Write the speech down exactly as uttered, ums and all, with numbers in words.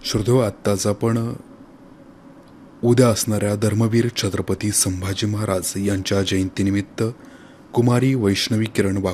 श्रोतेहो, आत्ताच आपण उद्या असणाऱ्या धर्मवीर छत्रपती संभाजी महाराज यांच्या जयंतीनिमित्त कुमारी वैष्णवी किरण